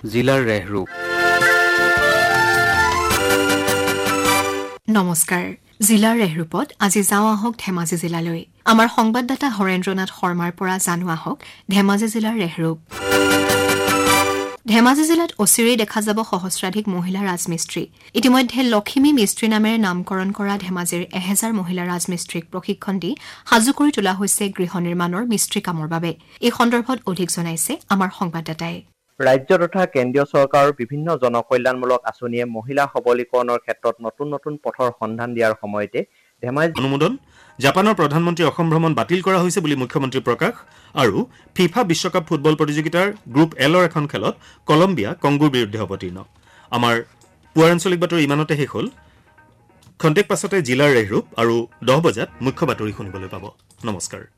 জিলাৰ ৰেহৰূপ। নমস্কাৰ। জিলাৰ ৰেহৰূপত আজি যাওঁ আহক ধেমাজি জিলালৈ। আমাৰ সংবাদদাতা হৰেন্দ্ৰনাথ শৰ্মাৰ পৰা জানো আহক ধেমাজি জিলাৰ ৰেহৰূপ। ধেমাজি জিলাত অচিৰেই দেখা যাব সহস্ৰাধিক মহিলা ৰাজমিস্ত্ৰী। ইতিমধ্যে লখিমী মিস্ত্ৰী নামেৰে নামকৰণ কৰা ধেমাজিৰ 1000 মহিলা ৰাজমিস্ত্ৰীক প্ৰশিক্ষণ দি সাজু কৰি তোলা হৈছে গৃহ নিৰ্মাণৰ মিস্ত্ৰী কামৰ বাবে। এই সন্দৰ্ভত অধিক জনাইছে আমাৰ সংবাদদাতাই। ৰাজ্য তথা কেন্দ্ৰীয় চৰকাৰৰ বিভিন্ন জনকল্যাণমূলক আঁচনিয়ে মহিলা সবলীকৰণৰ ক্ষেত্ৰত নতুন নতুন পথৰ সন্ধান দিয়াৰ সময়তে ধেমাজি অনুমোদন জাপানৰ প্ৰধানমন্ত্ৰী অসম ভ্ৰমণ বাতিল কৰা হৈছে বুলি মুখ্যমন্ত্ৰী প্ৰকাশ আৰু ফিফা বিশ্বকাপ ফুটবল প্ৰতিযোগিতাৰ গ্ৰুপ এলৰ এখন খেলত কলম্বিয়া কংগোৰ বিৰুদ্ধে অৱতীৰ্ণ। আমাৰ পুৱাৰ আঞ্চলিক বাতৰি ইমানতে শেষ হ'ল। খন্তেক পাছতে জিলাৰ ৰেহৰূপ আৰু 10 বজাত মুখ্য বাতৰি শুনিবলৈ পাব। নমস্কাৰ।